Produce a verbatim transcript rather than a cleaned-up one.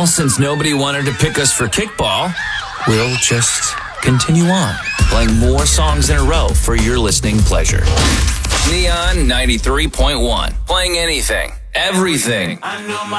Well, since nobody wanted to pick us for kickball, we'll just continue on, playing more songs in a row for your listening pleasure. Neon ninety-three point one, playing anything, everything. I know my